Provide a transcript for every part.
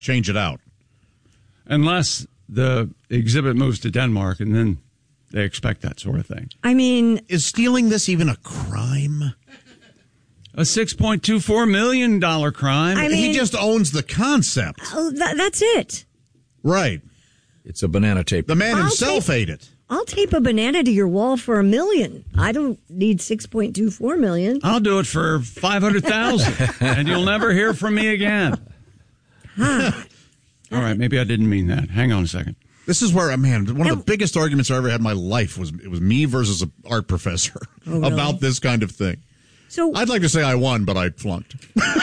change it out. Unless the exhibit moves to Denmark, and then they expect that sort of thing. I mean, is stealing this even a crime? A $6.24 million crime. I mean, he just owns the concept. Oh, that's it. Right. It's a banana tape. The man himself ate it. I'll tape a banana to your wall for $1 million. I don't need $6.24 million. I'll do it for $500,000, and you'll never hear from me again. All right, maybe I didn't mean that. Hang on a second. This is where, man, one of the biggest arguments I ever had in my life was me versus an art professor about this kind of thing. So I'd like to say I won, but I flunked.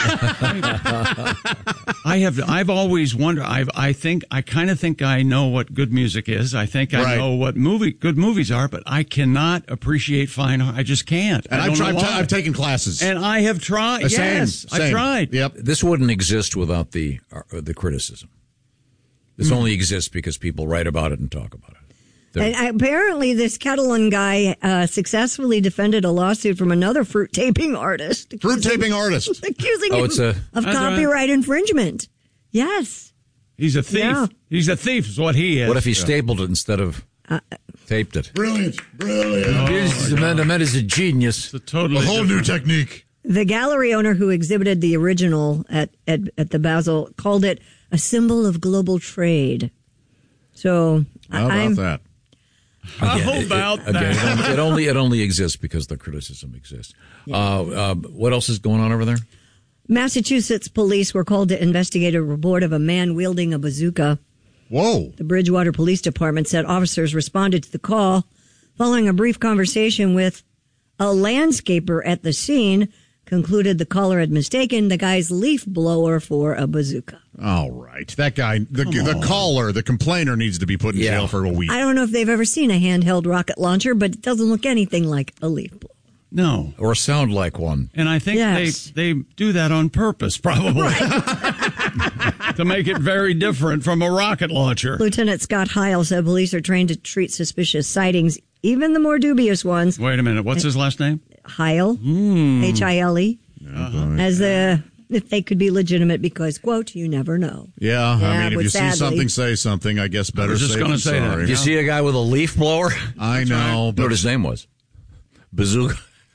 I've always wondered. I kind of think I know what good music is. I think I know what good movies are, but I cannot appreciate fine art. I just can't. And I've taken classes, and I have tried. Same. I tried. Yep. This wouldn't exist without the criticism. This only exists because people write about it and talk about it. And apparently, this Catalan guy successfully defended a lawsuit from another fruit taping artist. Accusing him of copyright infringement. Yes. He's a thief. Yeah. He's a thief is what he is. What if he stapled it instead of taped it? Brilliant. The man is a genius. It's a whole new technique. The gallery owner who exhibited the original at the Basel called it a symbol of global trade. So how about that? It only exists because the criticism exists. Yeah. What else is going on over there? Massachusetts police were called to investigate a report of a man wielding a bazooka. Whoa. The Bridgewater Police Department said officers responded to the call following a brief conversation with a landscaper at the scene, concluded the caller had mistaken the guy's leaf blower for a bazooka. All right. That guy, the caller, the complainer needs to be put in jail for a week. I don't know if they've ever seen a handheld rocket launcher, but it doesn't look anything like a leaf blower. No. Or sound like one. And I think they do that on purpose, probably. To make it very different from a rocket launcher. Lieutenant Scott Heil said police are trained to treat suspicious sightings, even the more dubious ones. Wait a minute. What's his last name? Heil. H-I-L-E. As if they could be legitimate because, quote, you never know. Yeah, I mean, if you see something, say something. I guess better say than sorry. That. Did you see a guy with a leaf blower? I know. Right. But what his name was? Bazooka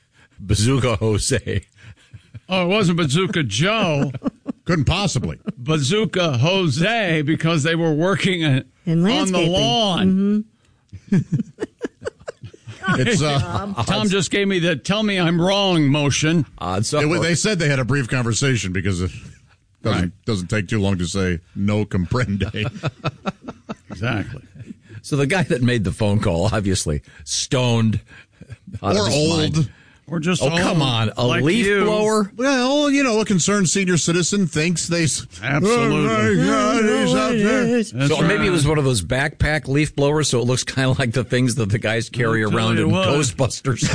Jose. Oh, it wasn't Bazooka Joe. Couldn't possibly. Bazooka Jose, because they were working on the lawn. Mm-hmm. It's Tom just gave me the "tell me I'm wrong" motion. They said they had a brief conversation because it doesn't take too long to say no comprende. Exactly. So the guy that made the phone call, obviously stoned, or old. Mind. Or just come on, a leaf blower? Well, a concerned senior citizen thinks they... Absolutely. Oh, my God, he's out there. So maybe it was one of those backpack leaf blowers, so it looks kind of like the things that the guys carry around in Ghostbusters.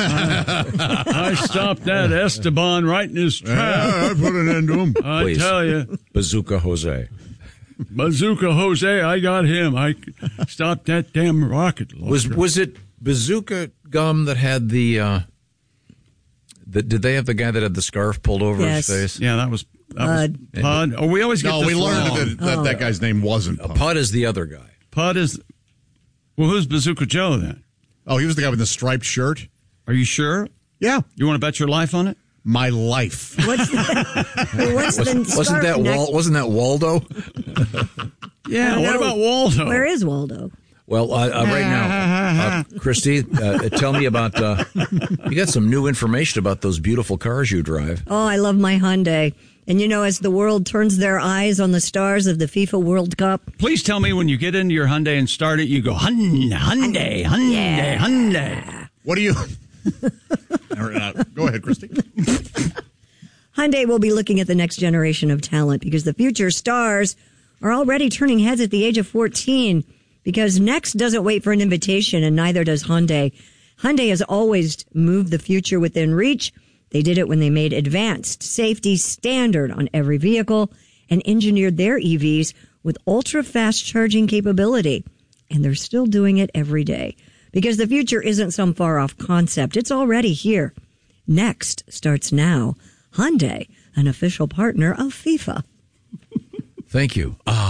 I stopped that Esteban right in his trap. Yeah, I put an end to him. I tell you. Bazooka Jose. Bazooka Jose, I got him. I stopped that damn rocket launcher. Was it Bazooka Gum that had the... did they have the guy that had the scarf pulled over his face? Yeah, that was Pud. Oh, we always get we learned that guy's name wasn't Pud. Pud is the other guy. Pud is... Well, who's Bazooka Joe, then? Oh, he was the guy with the striped shirt. Are you sure? Yeah. You want to bet your life on it? My life. Wasn't that Waldo? Yeah, what about Waldo? Where is Waldo? Well, right now, Christy, tell me about, you got some new information about those beautiful cars you drive. Oh, I love my Hyundai. And as the world turns their eyes on the stars of the FIFA World Cup. Please tell me when you get into your Hyundai and start it, you go, Hyundai. What do you... Go ahead, Christy. Hyundai will be looking at the next generation of talent because the future stars are already turning heads at the age of 14. Because Next doesn't wait for an invitation, and neither does Hyundai. Hyundai has always moved the future within reach. They did it when they made advanced safety standard on every vehicle and engineered their EVs with ultra-fast charging capability. And they're still doing it every day. Because the future isn't some far-off concept. It's already here. Next starts now. Hyundai, an official partner of FIFA. Thank you.